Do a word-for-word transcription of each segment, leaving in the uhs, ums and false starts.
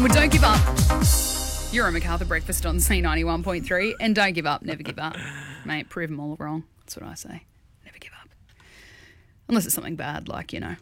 Well, don't give up. You're a MacArthur Breakfast on C ninety-one point three, and don't give up, never give up. Mate, prove them all wrong. That's what I say. Never give up. Unless it's something bad, like, you know.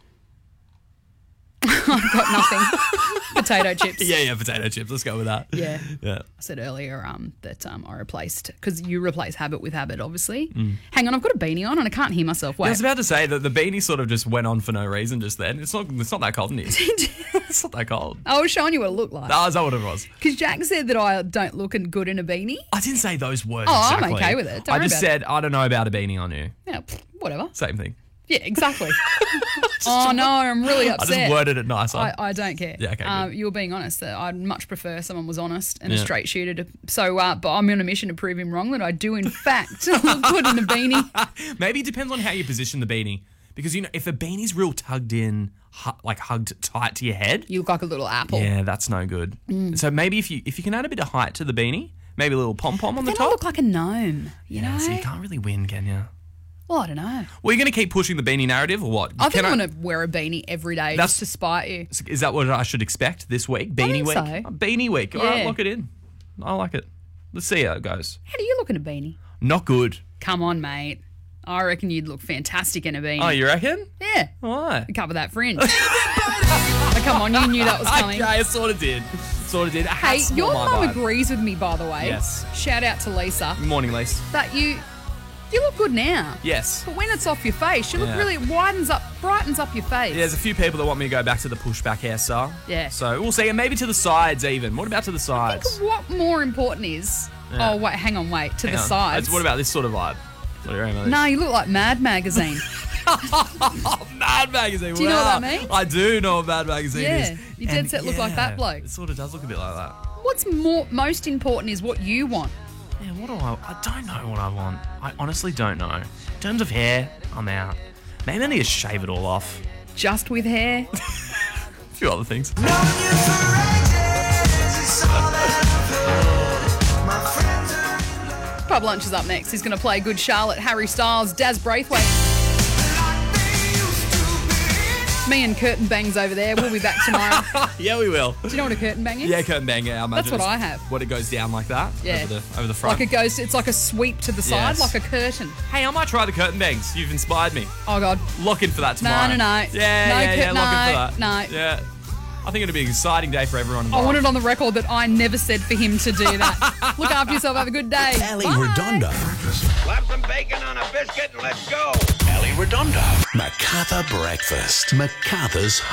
I've got nothing. Potato chips. Yeah, yeah, potato chips. Let's go with that. Yeah. Yeah. I said earlier um, that um, I replaced, because you replace habit with habit, obviously. Mm. Hang on, I've got a beanie on and I can't hear myself. Wait. Yeah, I was about to say that the beanie sort of just went on for no reason just then. It's not It's not that cold in here. It's not that cold. I was showing you what it looked like. Oh, is that what it was? Because Jack said that I don't look good in a beanie. I didn't say those words Oh, exactly. I'm okay with it. Don't I worry just about said, I don't know about a beanie on you. Yeah, pff, whatever. Same thing. Yeah, exactly. Oh, no, I'm really I upset. just worded it nicer. I, I don't care. Yeah, okay, um, good. you were being honest. That I'd much prefer someone was honest and a Yeah. straight shooter. To, so, uh, but I'm on a mission to prove him wrong that I do, in fact, look good in a beanie. Maybe it depends on how you position the beanie. Because, you know, if a beanie's real tugged in, hu- like hugged tight to your head, You look like a little apple. yeah, that's no good. Mm. So maybe if you if you can add a bit of height to the beanie, maybe a little pom-pom on the Then I top. look like a gnome, you yeah, know? so you can't really win, can you? Well, I don't know. Well, you're going to keep pushing the beanie narrative or what? I think Can I'm going to wear a beanie every day That's- just to spite you. Is that what I should expect this week? Beanie think week? so. Uh, Beanie week. All right, Yeah. lock it in. I like it. Let's see how it goes. How do you look in a beanie? Not good. Come on, mate. I reckon you'd look fantastic in a beanie. Oh, you reckon? Yeah. Why? Cover that fringe. Oh, come on, you knew that was coming. Okay, I sort of did. Sort of did. Hey, Hats your on my mum vibe. agrees with me, by the way. Yes. Shout out to Lisa. Morning, Lise. That you, you look good now. Yes. But when it's off your face, you look Yeah. really, it widens up, brightens up your face. There's a few people that want me to go back to the pushback hairstyle. Yeah. So we'll see. And maybe to the sides even. What about to the sides? What more important is, Yeah. oh, wait, hang on, wait, to Hang the on. sides. It's- What about this sort of vibe? What do you reckon? No, you look like Mad Magazine. Mad Magazine. Do you know what wow. that means? I do know what Mad Magazine Yeah, is. you dead And set look like that bloke. It sort of does look a bit like that. What's more most important is what you want. Yeah, what do I... I don't know what I want. I honestly don't know. In terms of hair, I'm out. Maybe I need to shave it all off. Just with hair. A few other things. Pub Lunch is up next. He's going to play Good Charlotte, Harry Styles, Daz Braithwaite. Me and Curtain Bangs over there. We'll be back tomorrow. Yeah, we will. Do you know what a curtain bang is? Yeah, curtain bang. Yeah, I imagine That's what it's I have. What it goes down like that. Yeah. Over the, over the front. Like it goes, it's like a sweep to the side, Yes. like a curtain. Hey, I might try the curtain bangs. You've inspired me. Oh, God. Lock in for that tomorrow. No, no, no. Yeah, No, yeah, yeah. cur- Lock in no, for that. no. Yeah. I think it'll be an exciting day for everyone I involved. want it on the record that I never said for him to do that. Look after yourself. Have a good day. Ali Bye. Redondo. Slap some bacon on a biscuit and let's go. Ali Redondo. MacArthur Breakfast. MacArthur's